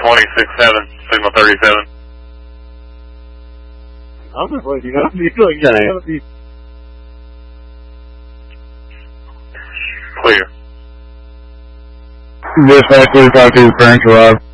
267, signal 37. I'm just letting you know you're doing it. Clear. Dispatch 352, current arrive.